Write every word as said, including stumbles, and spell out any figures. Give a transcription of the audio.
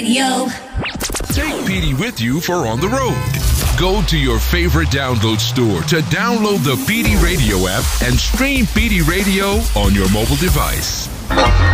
Yo. Take Petey with you for on the road. Go to your favorite download store to download the Petey Radio app and stream Petey Radio on your mobile device.